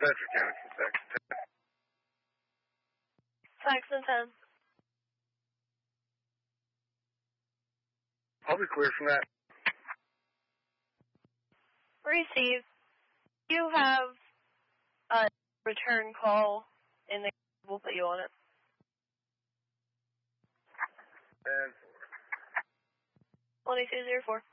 Bedford County from Saxon 10. Saxon 10. I'll be clear from that. Receive. You have a return call, and we'll put you on it. And 2204.